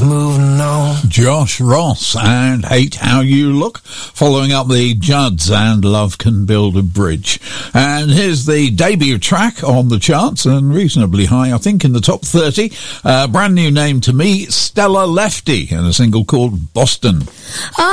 moving on. Josh Ross and Hate How You Look, following up the Judds and Love Can Build a Bridge. And here's the debut track on the charts, and reasonably high, I think, in the top 30. Brand new name to me, Stella Lefty, and a single called Boston.